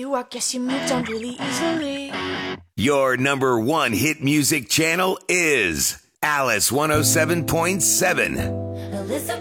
you. I guess you moved on really easily. Your number one hit music channel is Alice 107.7.